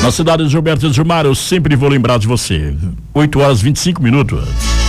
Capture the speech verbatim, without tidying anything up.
Na cidade de Gilberto Gilmar, eu sempre vou lembrar de você. oito horas e vinte e cinco minutos.